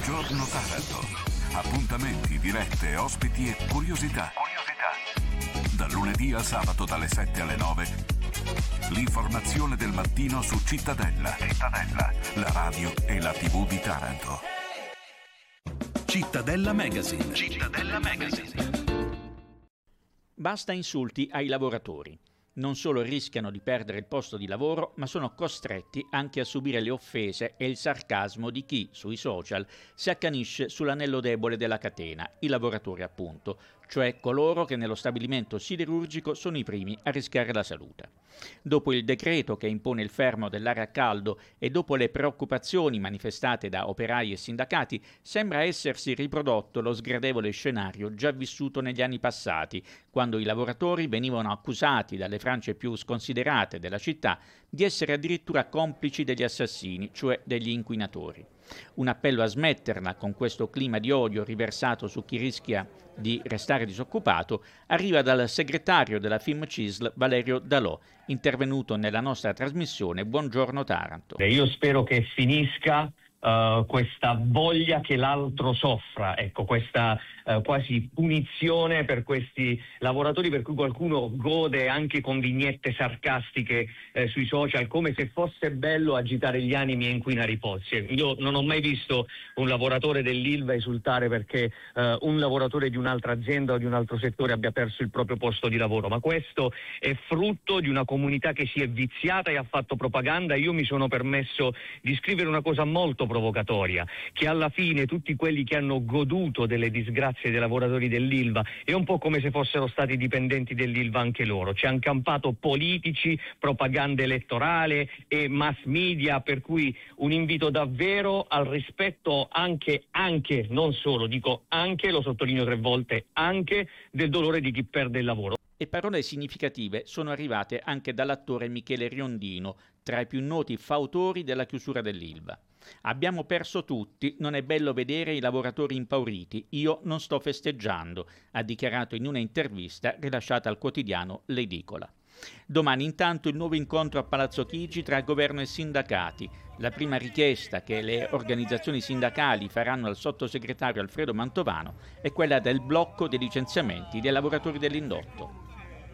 Buongiorno Taranto. Appuntamenti, dirette, ospiti e curiosità. Dal lunedì al sabato dalle 7 alle 9. L'informazione del mattino su Cittadella, la radio e la TV di Taranto. Cittadella Magazine. Basta insulti ai lavoratori. Non solo rischiano di perdere il posto di lavoro, ma sono costretti anche a subire le offese e il sarcasmo di chi, sui social, si accanisce sull'anello debole della catena, i lavoratori appunto, cioè coloro che nello stabilimento siderurgico sono i primi a rischiare la salute. Dopo il decreto che impone il fermo dell'area a caldo e dopo le preoccupazioni manifestate da operai e sindacati, sembra essersi riprodotto lo sgradevole scenario già vissuto negli anni passati, quando i lavoratori venivano accusati dalle frange più sconsiderate della città di essere addirittura complici degli assassini, cioè degli inquinatori. Un appello a smetterla con questo clima di odio riversato su chi rischia di restare disoccupato arriva dal segretario della FIMCISL Valerio Dalò, intervenuto nella nostra trasmissione Buongiorno Taranto. Io spero che finisca questa voglia che l'altro soffra, ecco, questa quasi punizione per questi lavoratori, per cui qualcuno gode anche con vignette sarcastiche sui social, come se fosse bello agitare gli animi e inquinare i pozzi. Io non ho mai visto un lavoratore dell'Ilva esultare perché un lavoratore di un'altra azienda o di un altro settore abbia perso il proprio posto di lavoro, ma questo è frutto di una comunità che si è viziata e ha fatto propaganda. Io mi sono permesso di scrivere una cosa molto provocatoria, che alla fine tutti quelli che hanno goduto delle disgrazie dei lavoratori dell'Ilva è un po' come se fossero stati dipendenti dell'Ilva anche loro. Ci hanno campato politici, propaganda elettorale e mass media, per cui un invito davvero al rispetto anche, non solo, dico anche, lo sottolineo 3 volte, anche del dolore di chi perde il lavoro. E parole significative sono arrivate anche dall'attore Michele Riondino, tra i più noti fautori della chiusura dell'Ilva. Abbiamo perso tutti, non è bello vedere i lavoratori impauriti, io non sto festeggiando, ha dichiarato in una intervista rilasciata al quotidiano L'Edicola. Domani intanto il nuovo incontro a Palazzo Chigi tra governo e sindacati. La prima richiesta che le organizzazioni sindacali faranno al sottosegretario Alfredo Mantovano è quella del blocco dei licenziamenti dei lavoratori dell'indotto.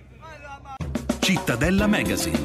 Cittadella Magazine.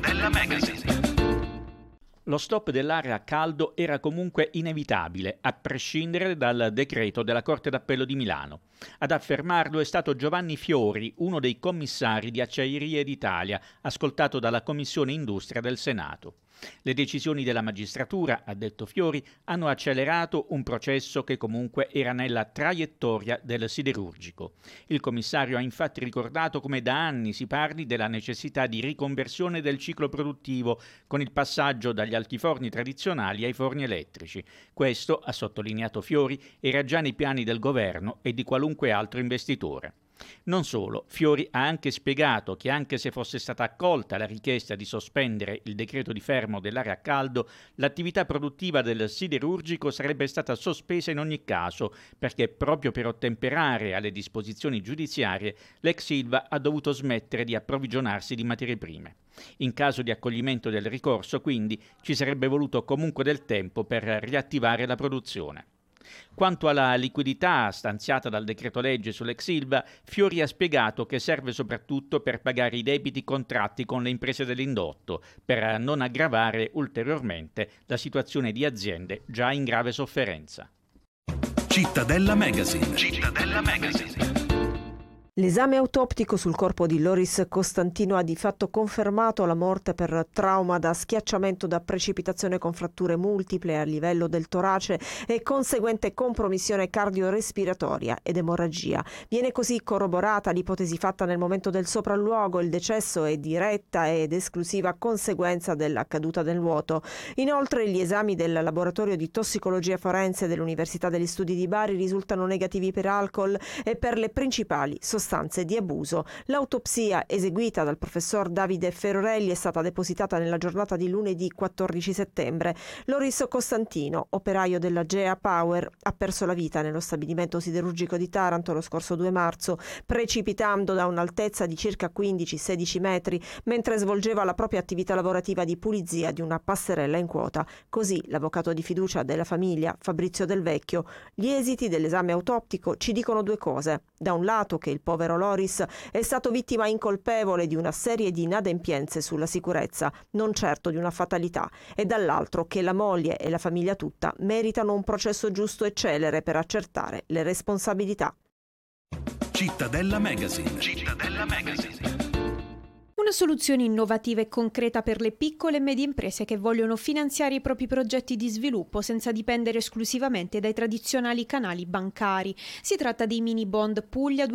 Lo stop dell'area a caldo era comunque inevitabile, a prescindere dal decreto della Corte d'Appello di Milano. Ad affermarlo è stato Giovanni Fiori, uno dei commissari di Acciaierie d'Italia, ascoltato dalla Commissione Industria del Senato. Le decisioni della magistratura, ha detto Fiori, hanno accelerato un processo che comunque era nella traiettoria del siderurgico. Il commissario ha infatti ricordato come da anni si parli della necessità di riconversione del ciclo produttivo con il passaggio dagli altiforni tradizionali ai forni elettrici. Questo, ha sottolineato Fiori, era già nei piani del governo e di qualunque altro investitore. Non solo, Fiori ha anche spiegato che anche se fosse stata accolta la richiesta di sospendere il decreto di fermo dell'area a caldo, l'attività produttiva del siderurgico sarebbe stata sospesa in ogni caso, perché proprio per ottemperare alle disposizioni giudiziarie l'ex Ilva ha dovuto smettere di approvvigionarsi di materie prime. In caso di accoglimento del ricorso, quindi, ci sarebbe voluto comunque del tempo per riattivare la produzione. Quanto alla liquidità stanziata dal decreto legge sull'ex Ilva, Fiori ha spiegato che serve soprattutto per pagare i debiti contratti con le imprese dell'indotto, per non aggravare ulteriormente la situazione di aziende già in grave sofferenza. Cittadella Magazine. L'esame autoptico sul corpo di Loris Costantino ha di fatto confermato la morte per trauma da schiacciamento da precipitazione con fratture multiple a livello del torace e conseguente compromissione cardiorespiratoria ed emorragia. Viene così corroborata l'ipotesi fatta nel momento del sopralluogo: il decesso è diretta ed esclusiva conseguenza della caduta nel vuoto. Inoltre gli esami del laboratorio di tossicologia forense dell'Università degli Studi di Bari risultano negativi per alcol e per le principali sostanze circostanze di abuso. L'autopsia eseguita dal professor Davide Ferorelli è stata depositata nella giornata di lunedì 14 settembre. Loris Costantino, operaio della Gea Power, ha perso la vita nello stabilimento siderurgico di Taranto lo scorso 2 marzo, precipitando da un'altezza di circa 15-16 metri mentre svolgeva la propria attività lavorativa di pulizia di una passerella in quota. Così l'avvocato di fiducia della famiglia, Fabrizio Del Vecchio: gli esiti dell'esame autoptico ci dicono 2 cose. Da un lato che il povero Loris è stato vittima incolpevole di una serie di inadempienze sulla sicurezza, non certo di una fatalità, e dall'altro che la moglie e la famiglia tutta meritano un processo giusto e celere per accertare le responsabilità. Cittadella Magazine. Cittadella Magazine. Una soluzione innovativa e concreta per le piccole e medie imprese che vogliono finanziare i propri progetti di sviluppo senza dipendere esclusivamente dai tradizionali canali bancari. Si tratta dei mini bond Puglia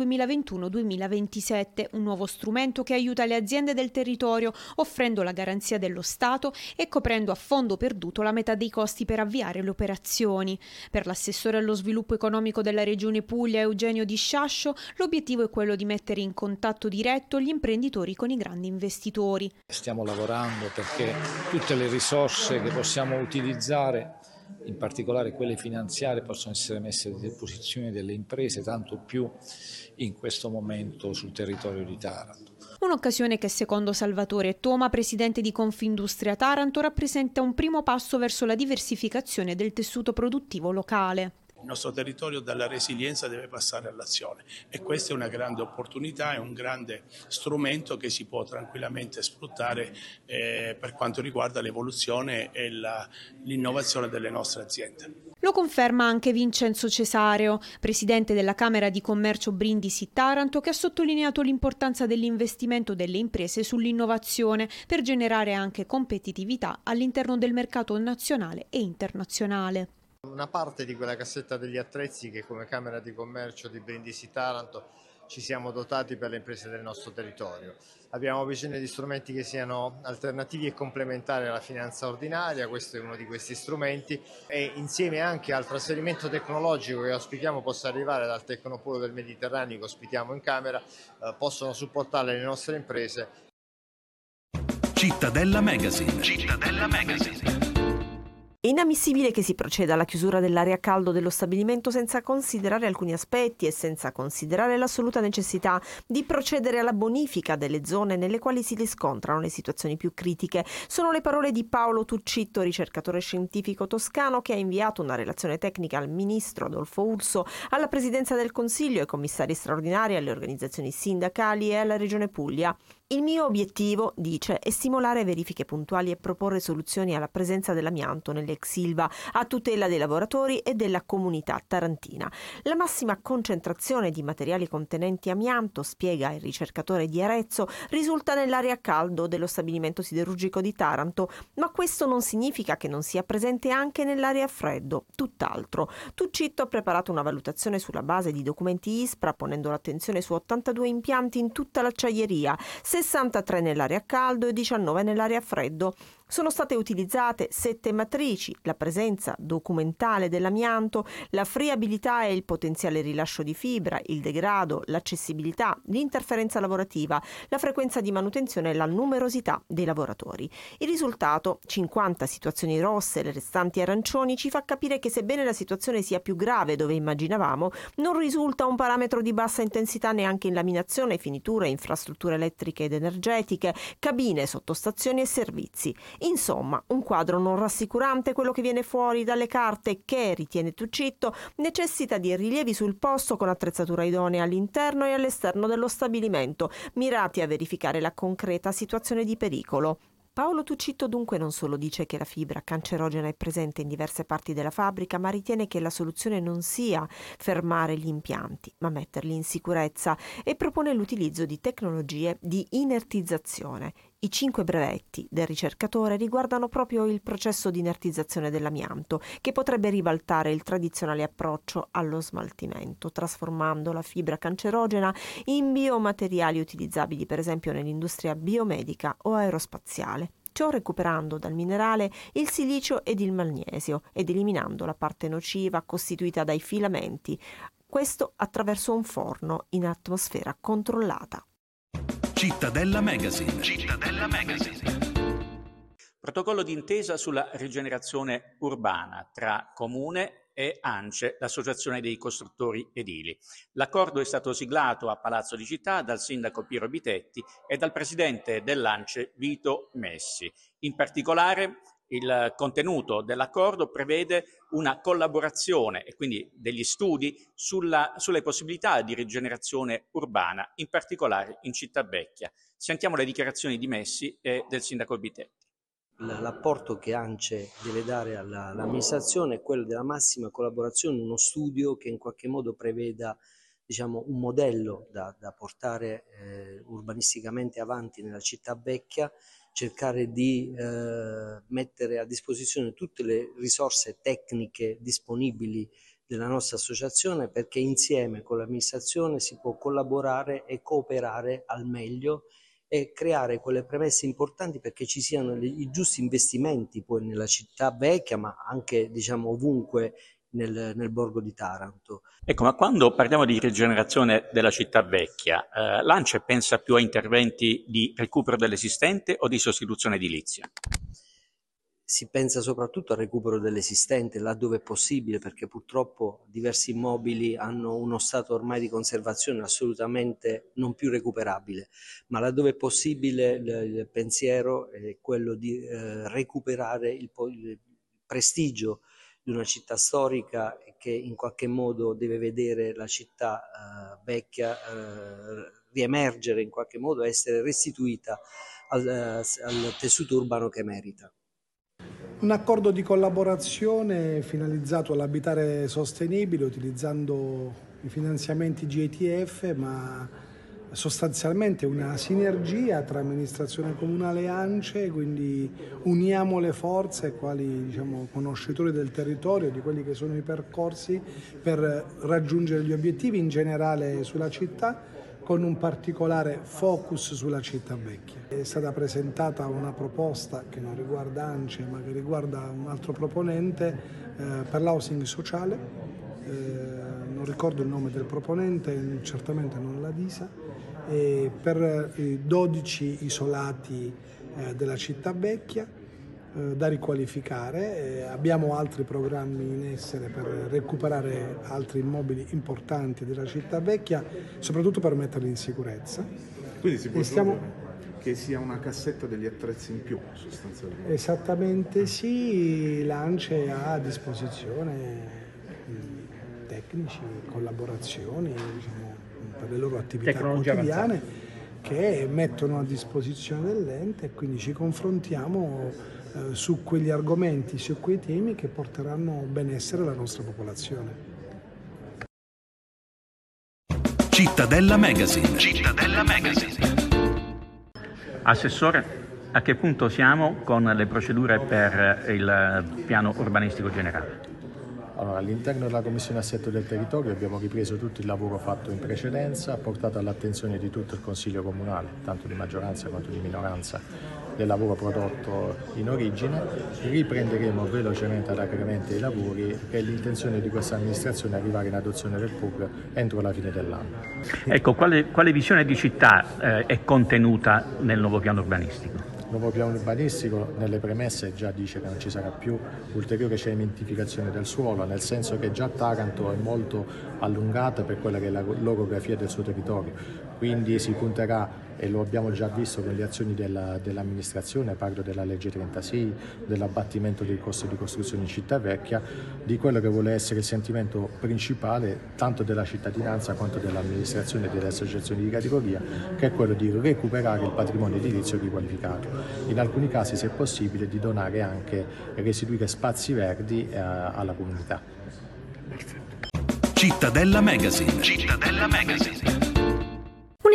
2021-2027, un nuovo strumento che aiuta le aziende del territorio offrendo la garanzia dello Stato e coprendo a fondo perduto la metà dei costi per avviare le operazioni. Per l'assessore allo sviluppo economico della Regione Puglia, Eugenio Di Sciascio, l'obiettivo è quello di mettere in contatto diretto gli imprenditori con i grandi investitori. Stiamo lavorando perché tutte le risorse che possiamo utilizzare, in particolare quelle finanziarie, possono essere messe a disposizione delle imprese, tanto più in questo momento sul territorio di Taranto. Un'occasione che secondo Salvatore Toma, presidente di Confindustria Taranto, rappresenta un primo passo verso la diversificazione del tessuto produttivo locale. Il nostro territorio dalla resilienza deve passare all'azione e questa è una grande opportunità, è un grande strumento che si può tranquillamente sfruttare per quanto riguarda l'evoluzione e l'innovazione delle nostre aziende. Lo conferma anche Vincenzo Cesareo, presidente della Camera di Commercio Brindisi Taranto, che ha sottolineato l'importanza dell'investimento delle imprese sull'innovazione per generare anche competitività all'interno del mercato nazionale e internazionale. Una parte di quella cassetta degli attrezzi che come Camera di Commercio di Brindisi Taranto ci siamo dotati per le imprese del nostro territorio. Abbiamo bisogno di strumenti che siano alternativi e complementari alla finanza ordinaria, questo è uno di questi strumenti, e insieme anche al trasferimento tecnologico che auspichiamo possa arrivare dal Tecnopolo del Mediterraneo che ospitiamo in Camera, possono supportare le nostre imprese. Cittadella Magazine. Cittadella Magazine. È inammissibile che si proceda alla chiusura dell'area a caldo dello stabilimento senza considerare alcuni aspetti e senza considerare l'assoluta necessità di procedere alla bonifica delle zone nelle quali si riscontrano le situazioni più critiche. Sono le parole di Paolo Tuccitto, ricercatore scientifico toscano, che ha inviato una relazione tecnica al ministro Adolfo Urso, alla Presidenza del Consiglio, ai commissari straordinari, alle organizzazioni sindacali e alla Regione Puglia. Il mio obiettivo, dice, è stimolare verifiche puntuali e proporre soluzioni alla presenza dell'amianto nell'ex Ilva a tutela dei lavoratori e della comunità tarantina. La massima concentrazione di materiali contenenti amianto, spiega il ricercatore di Arezzo, risulta nell'area a caldo dello stabilimento siderurgico di Taranto, ma questo non significa che non sia presente anche nell'area a freddo, tutt'altro. Tuccitto ha preparato una valutazione sulla base di documenti ISPRA, ponendo l'attenzione su 82 impianti in tutta l'acciaieria, 63 nell'area a caldo e 19 nell'area a freddo. Sono state utilizzate 7 matrici: la presenza documentale dell'amianto, la friabilità e il potenziale rilascio di fibra, il degrado, l'accessibilità, l'interferenza lavorativa, la frequenza di manutenzione e la numerosità dei lavoratori. Il risultato, 50 situazioni rosse, le restanti arancioni, ci fa capire che sebbene la situazione sia più grave dove immaginavamo, non risulta un parametro di bassa intensità neanche in laminazione, finiture, infrastrutture elettriche ed energetiche, cabine, sottostazioni e servizi. Insomma, un quadro non rassicurante quello che viene fuori dalle carte che, ritiene Tuccitto, necessita di rilievi sul posto con attrezzatura idonea all'interno e all'esterno dello stabilimento, mirati a verificare la concreta situazione di pericolo. Paolo Tuccitto dunque non solo dice che la fibra cancerogena è presente in diverse parti della fabbrica, ma ritiene che la soluzione non sia fermare gli impianti, ma metterli in sicurezza, e propone l'utilizzo di tecnologie di inertizzazione. I 5 brevetti del ricercatore riguardano proprio il processo di inertizzazione dell'amianto, che potrebbe ribaltare il tradizionale approccio allo smaltimento, trasformando la fibra cancerogena in biomateriali utilizzabili per esempio nell'industria biomedica o aerospaziale. ciò recuperando dal minerale il silicio ed il magnesio ed eliminando la parte nociva costituita dai filamenti, questo attraverso un forno in atmosfera controllata. Cittadella Magazine. Cittadella Magazine. Protocollo d'intesa sulla rigenerazione urbana tra Comune e ANCE, l'Associazione dei Costruttori Edili. L'accordo è stato siglato a Palazzo di Città dal sindaco Piero Bitetti e dal presidente dell'ANCE Vito Messi. In particolare il contenuto dell'accordo prevede una collaborazione e quindi degli studi sulle possibilità di rigenerazione urbana, in particolare in Civitavecchia. Sentiamo le dichiarazioni di Messi e del sindaco Bitetti. L'apporto che ANCE deve dare all'amministrazione è quello della massima collaborazione, uno studio che in qualche modo preveda, diciamo, un modello da portare urbanisticamente avanti nella città vecchia, cercare di mettere a disposizione tutte le risorse tecniche disponibili della nostra associazione, perché insieme con l'amministrazione si può collaborare e cooperare al meglio e creare quelle premesse importanti perché ci siano i giusti investimenti poi nella città vecchia, ma anche, diciamo, ovunque nel borgo di Taranto. Ecco, ma quando parliamo di rigenerazione della città vecchia, l'ANCE pensa più a interventi di recupero dell'esistente o di sostituzione edilizia? Si pensa soprattutto al recupero dell'esistente laddove è possibile, perché purtroppo diversi immobili hanno uno stato ormai di conservazione assolutamente non più recuperabile, ma laddove è possibile il pensiero è quello di recuperare il prestigio di una città storica che in qualche modo deve vedere la città vecchia riemergere, in qualche modo essere restituita al tessuto urbano che merita. Un accordo di collaborazione finalizzato all'abitare sostenibile utilizzando i finanziamenti GITF, ma sostanzialmente una sinergia tra amministrazione comunale e ANCE, quindi uniamo le forze quali, diciamo, conoscitori del territorio, di quelli che sono i percorsi per raggiungere gli obiettivi in generale sulla città, con un particolare focus sulla città vecchia. È stata presentata una proposta che non riguarda ANCE ma che riguarda un altro proponente per l'housing sociale, non ricordo il nome del proponente, certamente non la DISA, per 12 isolati della città vecchia da riqualificare. Abbiamo altri programmi in essere per recuperare altri immobili importanti della città vecchia, soprattutto per metterli in sicurezza. Quindi si può dire che sia una cassetta degli attrezzi in più sostanzialmente? Esattamente sì, l'ANCE ha a disposizione tecnici, collaborazioni, diciamo, per le loro attività quotidiane che mettono a disposizione dell'ente, e quindi ci confrontiamo su quegli argomenti, su quei temi che porteranno benessere alla nostra popolazione. Cittadella Magazine. Cittadella Magazine. Assessore, a che punto siamo con le procedure per il piano urbanistico generale? Allora, all'interno della Commissione Assetto del Territorio abbiamo ripreso tutto il lavoro fatto in precedenza, portato all'attenzione di tutto il Consiglio Comunale, tanto di maggioranza quanto di minoranza, del lavoro prodotto in origine. Riprenderemo velocemente ad aggiornamento i lavori e l'intenzione di questa amministrazione è arrivare in adozione del PUR entro la fine dell'anno. Ecco, quale visione di città è contenuta nel nuovo piano urbanistico? Il nuovo piano urbanistico nelle premesse già dice che non ci sarà più ulteriore cementificazione del suolo, nel senso che già Taranto è molto allungata per quella che è l'orografia del suo territorio, quindi si punterà, e lo abbiamo già visto con le azioni dell'amministrazione, parlo della legge 36, dell'abbattimento dei costi di costruzione in città vecchia, di quello che vuole essere il sentimento principale tanto della cittadinanza quanto dell'amministrazione e delle associazioni di categoria, che è quello di recuperare il patrimonio edilizio riqualificato. In alcuni casi, se è possibile, di donare anche e restituire spazi verdi alla comunità. Cittadella Magazine. Cittadella Magazine.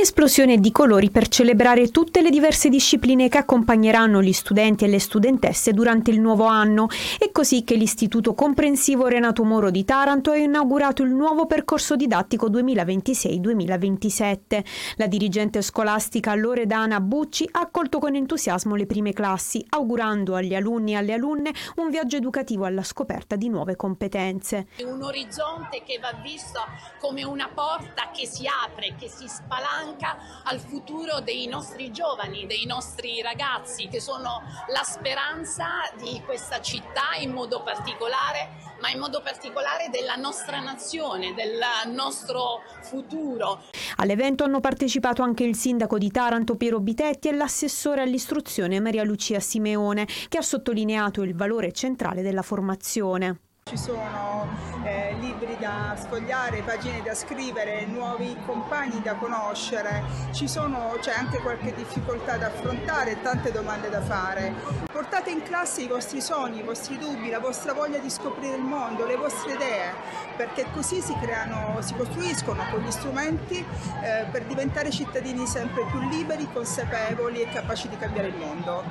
Un'esplosione di colori per celebrare tutte le diverse discipline che accompagneranno gli studenti e le studentesse durante il nuovo anno. È così che l'Istituto Comprensivo Renato Moro di Taranto ha inaugurato il nuovo percorso didattico 2026-2027. La dirigente scolastica Loredana Bucci ha accolto con entusiasmo le prime classi, augurando agli alunni e alle alunne un viaggio educativo alla scoperta di nuove competenze. Un orizzonte che va visto come una porta che si apre, che si spalanca al futuro dei nostri giovani, dei nostri ragazzi, che sono la speranza di questa città in modo particolare, ma in modo particolare della nostra nazione, del nostro futuro. All'evento hanno partecipato anche il sindaco di Taranto Piero Bitetti e l'assessore all'istruzione Maria Lucia Simeone, che ha sottolineato il valore centrale della formazione. Ci sono libri da sfogliare, pagine da scrivere, nuovi compagni da conoscere, c'è anche qualche difficoltà da affrontare, tante domande da fare. Portate in classe i vostri sogni, i vostri dubbi, la vostra voglia di scoprire il mondo, le vostre idee, perché così si costruiscono quegli strumenti per diventare cittadini sempre più liberi, consapevoli e capaci di cambiare il mondo.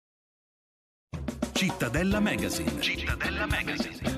Cittadella Magazine. Cittadella Magazine.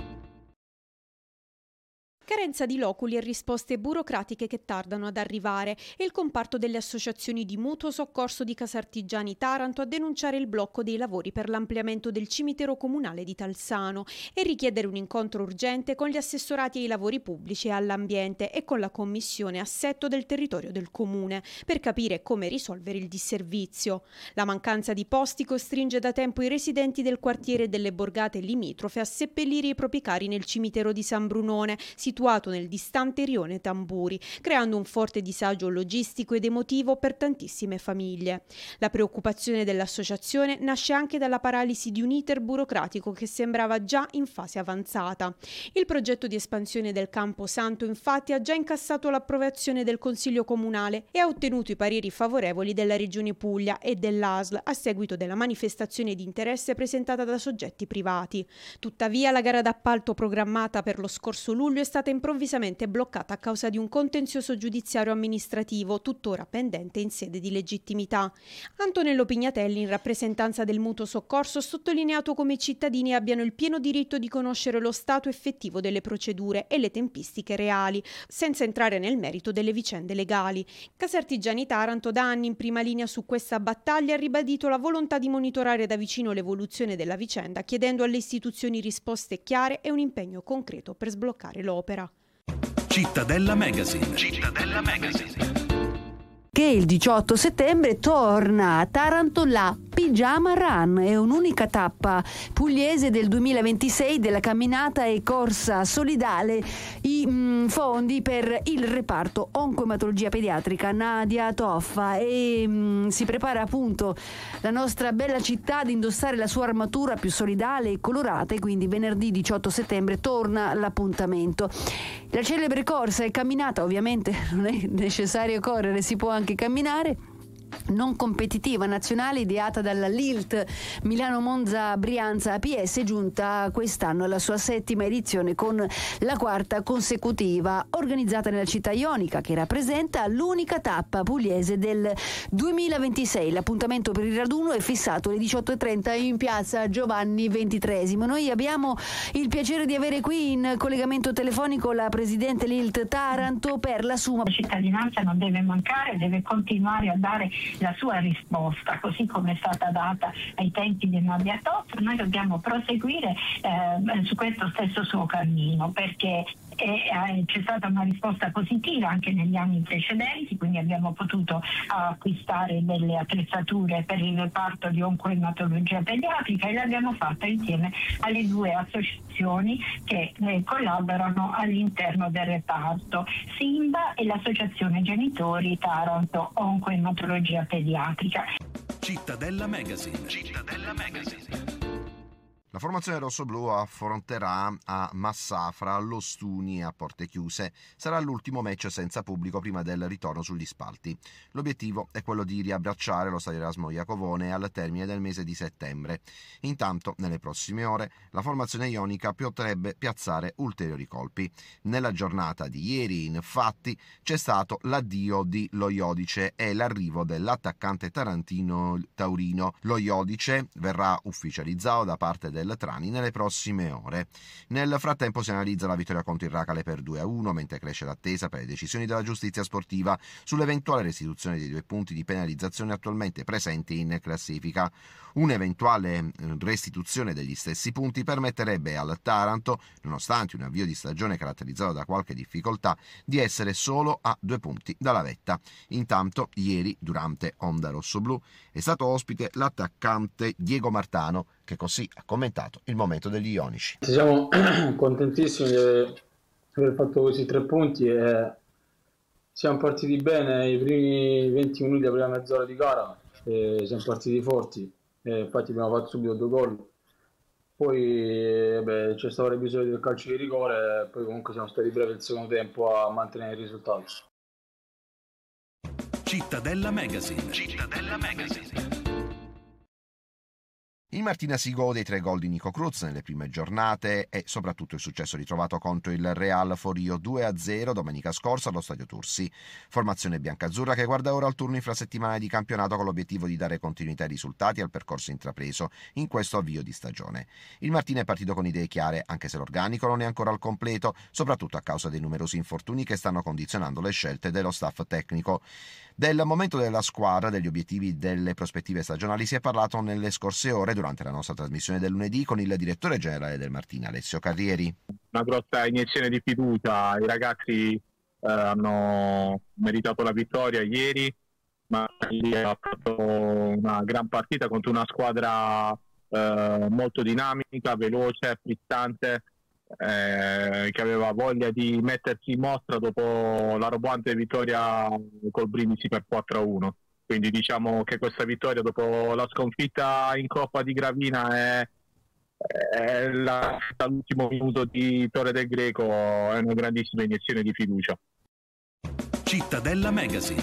Carenza di loculi e risposte burocratiche che tardano ad arrivare e il comparto delle associazioni di mutuo soccorso di Casartigiani Taranto a denunciare il blocco dei lavori per l'ampliamento del cimitero comunale di Talsano e richiedere un incontro urgente con gli assessorati ai lavori pubblici e all'ambiente e con la commissione assetto del territorio del comune per capire come risolvere il disservizio. La mancanza di posti costringe da tempo i residenti del quartiere delle borgate limitrofe a seppellire i propri cari nel cimitero di San Brunone, situato nel distante rione Tamburi, creando un forte disagio logistico ed emotivo per tantissime famiglie. La preoccupazione dell'associazione nasce anche dalla paralisi di un iter burocratico che sembrava già in fase avanzata. Il progetto di espansione del Campo Santo infatti ha già incassato l'approvazione del Consiglio Comunale e ha ottenuto i pareri favorevoli della Regione Puglia e dell'ASL a seguito della manifestazione di interesse presentata da soggetti privati. Tuttavia la gara d'appalto programmata per lo scorso luglio è stata improvvisamente bloccata a causa di un contenzioso giudiziario amministrativo tuttora pendente in sede di legittimità. Antonello Pignatelli, in rappresentanza del mutuo soccorso, ha sottolineato come i cittadini abbiano il pieno diritto di conoscere lo stato effettivo delle procedure e le tempistiche reali, senza entrare nel merito delle vicende legali. Casartigiani Taranto, da anni in prima linea su questa battaglia, ha ribadito la volontà di monitorare da vicino l'evoluzione della vicenda, chiedendo alle istituzioni risposte chiare e un impegno concreto per sbloccare l'opera. Cittadella Magazine. Cittadella Magazine. Che il 18 settembre torna a Taranto la Pigiama Run, è un'unica tappa pugliese del 2026 della camminata e corsa solidale. I fondi per il reparto oncoematologia pediatrica Nadia Toffa e si prepara appunto la nostra bella città ad indossare la sua armatura più solidale e colorata, e quindi venerdì 18 settembre torna l'appuntamento. La celebre corsa e camminata, ovviamente non è necessario correre, si può anche camminare, non competitiva nazionale ideata dalla LILT Milano Monza Brianza APS, giunta quest'anno alla sua 7ª edizione con la 4ª consecutiva, organizzata nella città ionica, che rappresenta l'unica tappa pugliese del 2026. L'appuntamento per il raduno è fissato alle 18:30 in piazza Giovanni XXIII. Noi abbiamo il piacere di avere qui in collegamento telefonico la presidente LILT Taranto per la sua. La cittadinanza non deve mancare, deve continuare a dare la sua risposta, così come è stata data ai tempi di Nadia Toffa. Noi dobbiamo proseguire su questo stesso suo cammino, perché c'è stata una risposta positiva anche negli anni precedenti, quindi abbiamo potuto acquistare delle attrezzature per il reparto di oncoematologia pediatrica e l'abbiamo fatta insieme alle 2 associazioni che collaborano all'interno del reparto, SIMBA e l'Associazione Genitori Taranto Oncoematologia Pediatrica. Cittadella Magazine. Cittadella Magazine. La formazione rossoblù affronterà a Massafra l'Ostuni a porte chiuse. Sarà l'ultimo match senza pubblico prima del ritorno sugli spalti. L'obiettivo è quello di riabbracciare lo stadio Erasmo Iacovone al termine del mese di settembre. Intanto, nelle prossime ore, la formazione ionica potrebbe piazzare ulteriori colpi. Nella giornata di ieri, infatti, c'è stato l'addio di Lo Iodice e l'arrivo dell'attaccante taurino. Lo Iodice verrà ufficializzato da parte del Trani nelle prossime ore. Nel frattempo si analizza la vittoria contro il Racale per 2-1, mentre cresce l'attesa per le decisioni della giustizia sportiva sull'eventuale restituzione dei 2 punti di penalizzazione attualmente presenti in classifica. Un'eventuale restituzione degli stessi punti permetterebbe al Taranto, nonostante un avvio di stagione caratterizzato da qualche difficoltà, di essere solo a 2 punti dalla vetta. Intanto, ieri, durante Onda Rossoblù, è stato ospite l'attaccante Diego Martano, che così ha commentato il momento degli ionici. Siamo contentissimi di aver fatto questi 3 punti e siamo partiti bene i primi 20 minuti della prima mezz'ora di gara, e siamo partiti forti, e infatti abbiamo fatto subito 2 gol. Poi c'è stato l'episodio del calcio di rigore e poi comunque siamo stati bravi il secondo tempo a mantenere il risultato. Cittadella Magazine. Il Martina si gode i 3 gol di Nico Cruz nelle prime giornate e soprattutto il successo ritrovato contro il Real Forio 2-0 domenica scorsa allo Stadio Tursi. Formazione biancazzurra che guarda ora al turno infrasettimanale di campionato con l'obiettivo di dare continuità ai risultati al percorso intrapreso in questo avvio di stagione. Il Martina è partito con idee chiare, anche se l'organico non è ancora al completo, soprattutto a causa dei numerosi infortuni che stanno condizionando le scelte dello staff tecnico. Del momento della squadra, degli obiettivi, delle prospettive stagionali si è parlato nelle scorse ore durante la nostra trasmissione del lunedì con il direttore generale del Martina, Alessio Carrieri. Una grossa iniezione di fiducia, i ragazzi hanno meritato la vittoria ieri, ma ha fatto una gran partita contro una squadra molto dinamica, veloce, frizzante, che aveva voglia di mettersi in mostra dopo la roboante vittoria col Brindisi per 4-1. Quindi diciamo che questa vittoria dopo la sconfitta in Coppa di Gravina è all'ultimo minuto di Torre del Greco, è una grandissima iniezione di fiducia. Cittadella Magazine.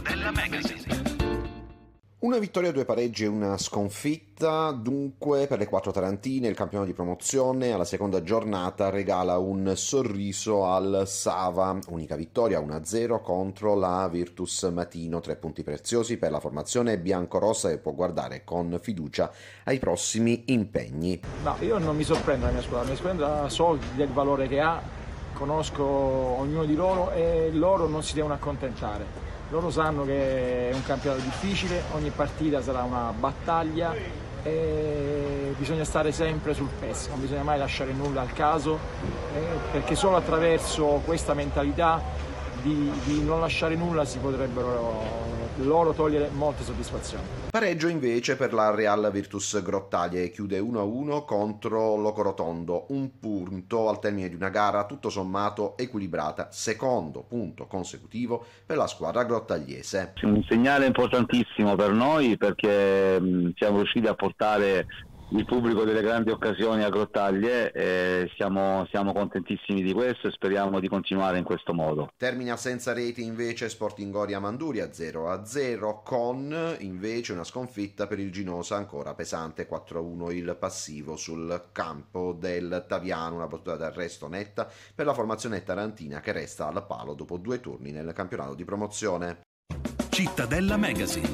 Una vittoria, 2 pareggi e una sconfitta, dunque per le 4 tarantine il campionato di promozione alla seconda giornata regala un sorriso al Sava, unica vittoria 1-0 contro la Virtus Matino, 3 punti preziosi per la formazione biancorossa che può guardare con fiducia ai prossimi impegni. No, io non mi sorprendo la mia squadra so del valore che ha, conosco ognuno di loro e loro non si devono accontentare. Loro sanno che è un campionato difficile, ogni partita sarà una battaglia e bisogna stare sempre sul pezzo, non bisogna mai lasciare nulla al caso, perché solo attraverso questa mentalità di non lasciare nulla si potrebbero loro togliere molte soddisfazioni. Pareggio invece per la Real Virtus Grottaglie, chiude 1-1 contro Locorotondo, un punto al termine di una gara tutto sommato equilibrata, secondo punto consecutivo per la squadra grottagliese. Un segnale importantissimo per noi perché siamo riusciti a portare il pubblico delle grandi occasioni a Grottaglie e siamo contentissimi di questo e speriamo di continuare in questo modo. Termina senza reti invece Sporting Oria Manduria 0-0 con invece una sconfitta per il Ginosa ancora pesante 4-1 il passivo sul campo del Taviano, una battuta d'arresto netta per la formazione tarantina che resta al palo dopo 2 turni nel campionato di promozione. Cittadella Magazine.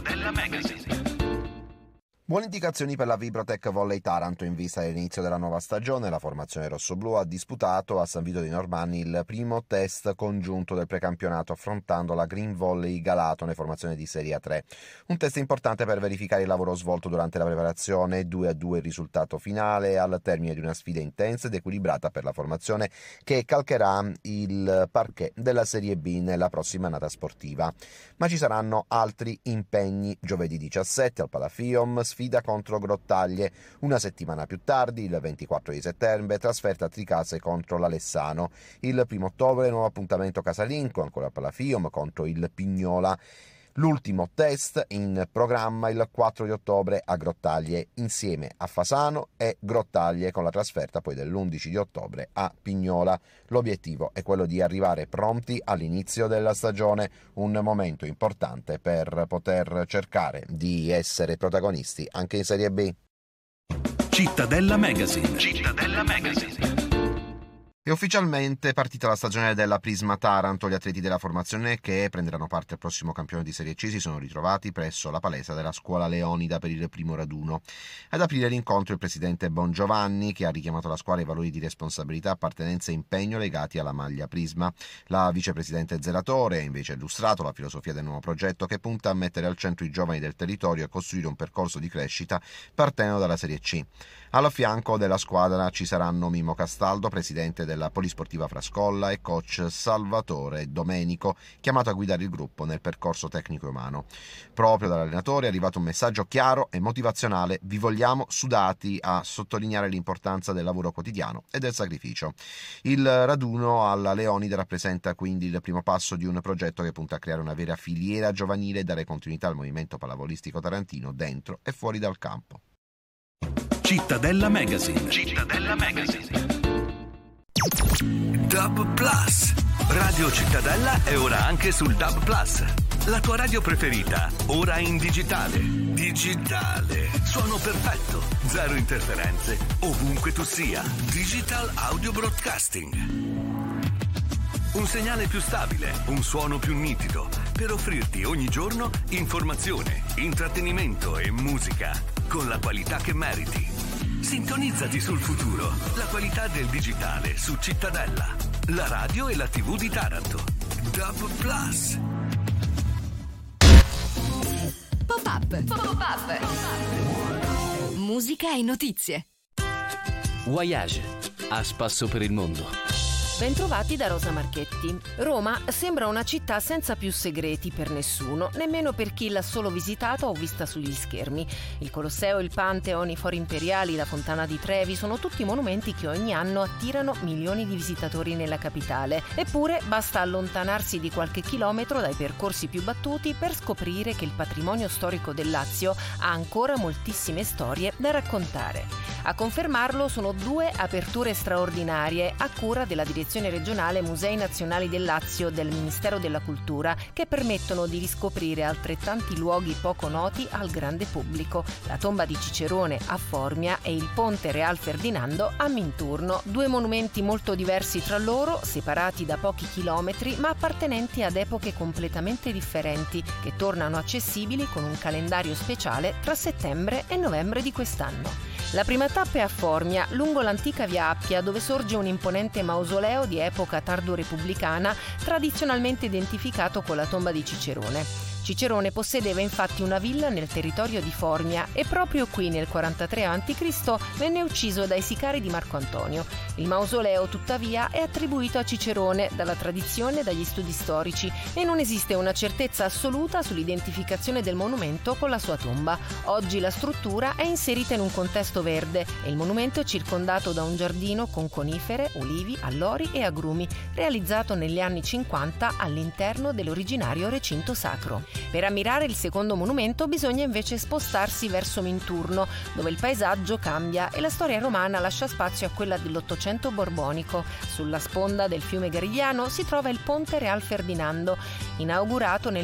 Buone indicazioni per la Vibrotech Volley Taranto in vista dell'inizio della nuova stagione. La formazione rossoblù ha disputato a San Vito dei Normanni il primo test congiunto del precampionato affrontando la Green Volley Galatone, formazione di Serie A3. Un test importante per verificare il lavoro svolto durante la preparazione, 2-2 il risultato finale al termine di una sfida intensa ed equilibrata per la formazione che calcherà il parquet della Serie B nella prossima annata sportiva. Ma ci saranno altri impegni. Giovedì 17 al Palafium, sfida contro Grottaglie, una settimana più tardi, il 24 di settembre, trasferta a Tricase contro l'Alessano. Il 1 ottobre nuovo appuntamento casalingo, ancora al Palafium, contro il Pignola. L'ultimo test in programma il 4 di ottobre a Grottaglie, insieme a Fasano e Grottaglie, con la trasferta poi dell'11 di ottobre a Pignola. L'obiettivo è quello di arrivare pronti all'inizio della stagione, un momento importante per poter cercare di essere protagonisti anche in Serie B. Cittadella Magazine. Cittadella Magazine. È ufficialmente partita la stagione della Prisma Taranto. Gli atleti della formazione che prenderanno parte al prossimo campione di Serie C si sono ritrovati presso la palestra della Scuola Leonida per il primo raduno. Ad aprire l'incontro il presidente Bongiovanni, che ha richiamato alla squadra i valori di responsabilità, appartenenza e impegno legati alla maglia Prisma. La vicepresidente Zelatore ha invece illustrato la filosofia del nuovo progetto, che punta a mettere al centro i giovani del territorio e a costruire un percorso di crescita partendo dalla Serie C. Al fianco della squadra ci saranno Mimmo Castaldo, presidente della Polisportiva Frascolla, e coach Salvatore Domenico, chiamato a guidare il gruppo nel percorso tecnico e umano. Proprio dall'allenatore è arrivato un messaggio chiaro e motivazionale: vi vogliamo sudati, a sottolineare l'importanza del lavoro quotidiano e del sacrificio. Il raduno alla Leonide rappresenta quindi il primo passo di un progetto che punta a creare una vera filiera giovanile e dare continuità al movimento pallavolistico tarantino dentro e fuori dal campo. Cittadella Magazine. Cittadella Magazine. DAB Plus. Radio Cittadella è ora anche sul DAB Plus. La tua radio preferita, ora in digitale. Digitale. Suono perfetto. Zero interferenze. Ovunque tu sia. Digital Audio Broadcasting. Un segnale più stabile, un suono più nitido, per offrirti ogni giorno informazione, intrattenimento e musica con la qualità che meriti. Sintonizzati sul futuro, la qualità del digitale su Cittadella, la radio e la TV di Taranto. DAB Plus. Pop-up. Pop-up. Musica e notizie. Voyage, a spasso per il mondo. Bentrovati da Rosa Marchetti. Roma sembra una città senza più segreti per nessuno, nemmeno per chi l'ha solo visitata o vista sugli schermi. Il Colosseo, il Pantheon, i Fori Imperiali, la Fontana di Trevi sono tutti monumenti che ogni anno attirano milioni di visitatori nella capitale. Eppure basta allontanarsi di qualche chilometro dai percorsi più battuti per scoprire che il patrimonio storico del Lazio ha ancora moltissime storie da raccontare. A confermarlo sono 2 aperture straordinarie a cura della direzione regionale Musei Nazionali del Lazio del Ministero della Cultura, che permettono di riscoprire altrettanti luoghi poco noti al grande pubblico: la tomba di Cicerone a Formia e il ponte Real Ferdinando a Minturno, 2 monumenti molto diversi tra loro, separati da pochi chilometri ma appartenenti ad epoche completamente differenti, che tornano accessibili con un calendario speciale tra settembre e novembre di quest'anno. La prima tappa è a Formia, lungo l'antica via Appia, dove sorge un imponente mausoleo di epoca tardo-repubblicana, tradizionalmente identificato con la tomba di Cicerone. Cicerone possedeva infatti una villa nel territorio di Formia e proprio qui nel 43 a.C. venne ucciso dai sicari di Marco Antonio. Il mausoleo, tuttavia, è attribuito a Cicerone dalla tradizione e dagli studi storici e non esiste una certezza assoluta sull'identificazione del monumento con la sua tomba. Oggi la struttura è inserita in un contesto verde e il monumento è circondato da un giardino con conifere, ulivi, allori e agrumi, realizzato negli anni 50 all'interno dell'originario recinto sacro. Per ammirare il secondo monumento bisogna invece spostarsi verso Minturno, dove il paesaggio cambia e la storia romana lascia spazio a quella dell'Ottocento borbonico. Sulla sponda del fiume Garigliano si trova il ponte Real Ferdinando, inaugurato nel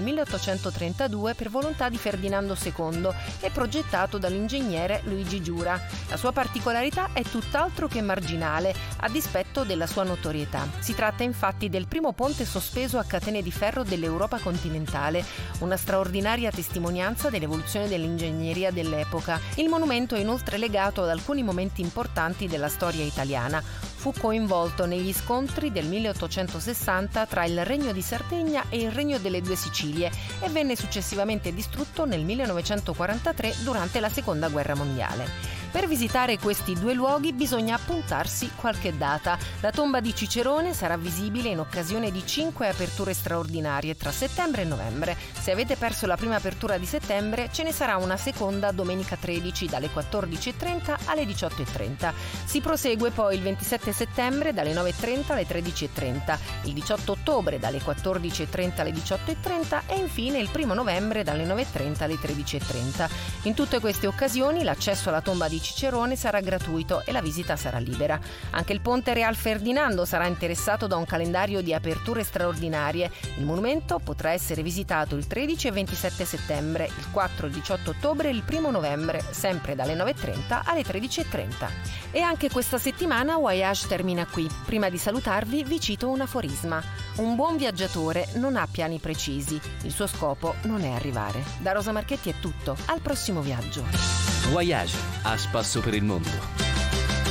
1832 per volontà di Ferdinando II e progettato dall'ingegnere Luigi Giura. La sua particolarità è tutt'altro che marginale, a dispetto della sua notorietà. Si tratta infatti del primo ponte sospeso a catene di ferro dell'Europa continentale, una straordinaria testimonianza dell'evoluzione dell'ingegneria dell'epoca. Il monumento è inoltre legato ad alcuni momenti importanti della storia italiana. Fu coinvolto negli scontri del 1860 tra il Regno di Sardegna e il Regno delle Due Sicilie e venne successivamente distrutto nel 1943 durante la Seconda Guerra Mondiale. Per visitare questi 2 luoghi bisogna appuntarsi qualche data. La tomba di Cicerone sarà visibile in occasione di 5 aperture straordinarie tra settembre e novembre. Se avete perso la prima apertura di settembre, ce ne sarà una seconda domenica 13 dalle 14.30 alle 18.30. Si prosegue poi il 27 settembre dalle 9.30 alle 13.30, il 18 ottobre dalle 14.30 alle 18.30 e infine il 1 novembre dalle 9.30 alle 13.30. In tutte queste occasioni l'accesso alla tomba di Cicerone sarà gratuito e la visita sarà libera. Anche il Ponte Real Ferdinando sarà interessato da un calendario di aperture straordinarie. Il monumento potrà essere visitato il 13 e 27 settembre, il 4 e il 18 ottobre e il 1 novembre, sempre dalle 9.30 alle 13.30. E anche questa settimana Voyage termina qui. Prima di salutarvi vi cito un aforisma. Un buon viaggiatore non ha piani precisi, il suo scopo non è arrivare. Da Rosa Marchetti è tutto, al prossimo viaggio. Voyage, a spasso per il mondo.